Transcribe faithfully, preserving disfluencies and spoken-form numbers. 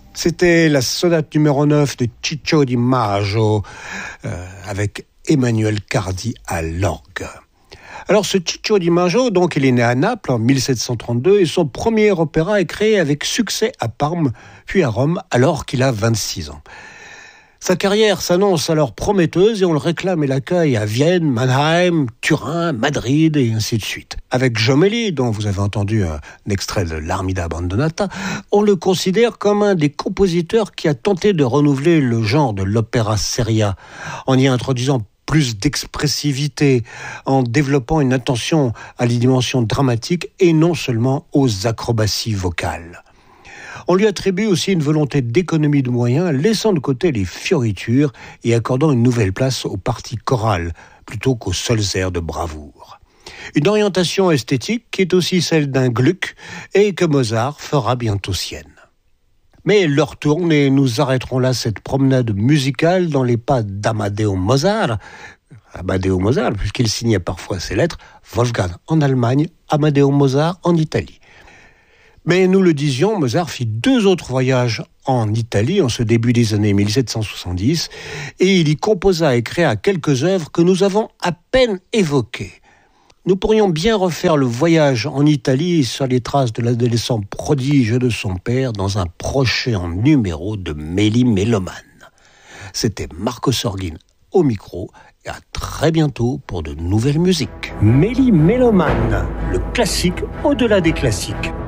C'était la sonate numéro neuf de Ciccio Di Maggio euh, avec Emmanuel Cardi à l'orgue. Alors ce Ciccio Di Maggio, donc, il est né à Naples en mille sept cent trente-deux et son premier opéra est créé avec succès à Parme, puis à Rome, alors qu'il a vingt-six ans. Sa carrière s'annonce alors prometteuse et on le réclame et l'accueille à Vienne, Mannheim, Turin, Madrid et ainsi de suite. Avec Jommelli, dont vous avez entendu un extrait de l'Armida Abbandonata, on le considère comme un des compositeurs qui a tenté de renouveler le genre de l'opéra seria en y introduisant plus d'expressivité, en développant une attention à les dimensions dramatiques et non seulement aux acrobaties vocales. On lui attribue aussi une volonté d'économie de moyens, laissant de côté les fioritures et accordant une nouvelle place aux parties chorales, plutôt qu'aux seuls airs de bravoure. Une orientation esthétique qui est aussi celle d'un Gluck et que Mozart fera bientôt sienne. Mais l'heure tourne et nous arrêterons là cette promenade musicale dans les pas d'Amadeo Mozart, Amadeo Mozart, puisqu'il signait parfois ses lettres, Wolfgang en Allemagne, Amadeo Mozart en Italie. Mais nous le disions, Mozart fit deux autres voyages en Italie en ce début des années mille sept cent soixante-dix et il y composa et créa quelques œuvres que nous avons à peine évoquées. Nous pourrions bien refaire le voyage en Italie sur les traces de l'adolescent prodige de son père dans un prochain numéro de Méli Mélomane. C'était Marco Sorgin au micro et à très bientôt pour de nouvelles musiques. Méli Mélomane, le classique au-delà des classiques.